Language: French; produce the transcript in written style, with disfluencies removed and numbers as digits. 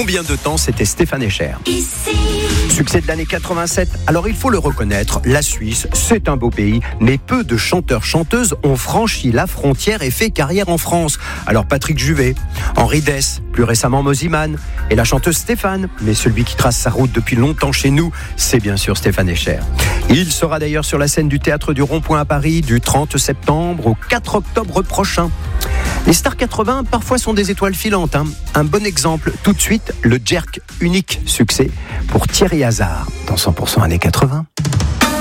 Combien de temps c'était Stéphane Echer? Succès de l'année 87. Alors il faut le reconnaître, la Suisse, c'est un beau pays, mais peu de chanteurs-chanteuses ont franchi la frontière et fait carrière en France. Alors Patrick Juvet, Henri Dess, plus récemment Mosiman, et la chanteuse Stéphane. Mais celui qui trace sa route depuis longtemps chez nous, c'est bien sûr Stéphane Echer. Il sera d'ailleurs sur la scène du Théâtre du Rond-Point à Paris du 30 septembre au 4 octobre prochain. Les stars 80 parfois sont des étoiles filantes. Un bon exemple, tout de suite, le jerk unique succès pour Thierry Hazard dans 100% années 80.